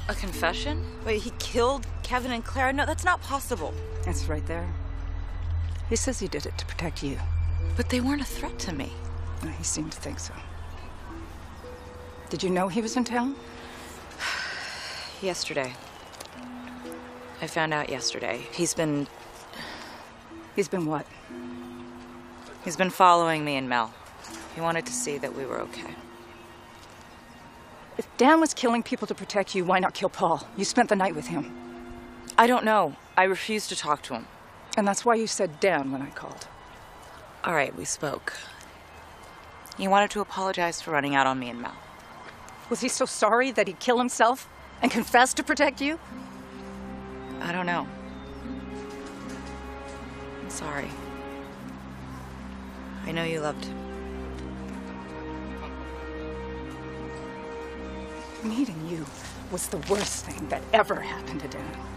A confession? Wait, he killed Kevin and Clara? No, that's not possible. It's right there. He says he did it to protect you. But they weren't a threat to me. He seemed to think so. Did you know he was in town? Yesterday. I found out yesterday. He's been what? He's been following me and Mel. He wanted to see that we were okay. If Dan was killing people to protect you, why not kill Paul? You spent the night with him. I don't know. I refused to talk to him. And that's why you said Dan when I called. All right, we spoke. He wanted to apologize for running out on me and Mel. Was he so sorry that he'd kill himself and confess to protect you? I don't know. I'm sorry. I know you loved him. Meeting you was the worst thing that ever happened to Dan.